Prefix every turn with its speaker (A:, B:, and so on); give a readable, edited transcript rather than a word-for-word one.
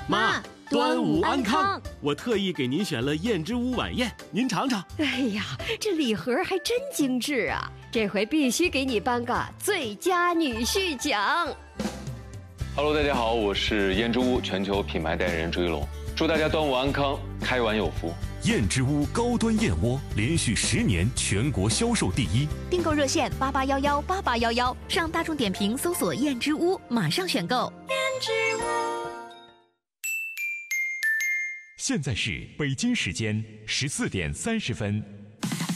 A: 妈，端午安康！我特意给您选了燕之屋晚宴，您尝尝。
B: 哎呀，这礼盒还真精致啊！这回必须给你颁个最佳女婿奖。
C: Hello， 大家好，我是燕之屋全球品牌代言人朱一龙，祝大家端午安康，开碗有福。
D: 燕之屋高端燕窝连续10年全国销售第一，
E: 订购热线88118811，上大众点评搜索燕之屋，马上选购。燕之屋。
D: 现在是北京时间14点30分。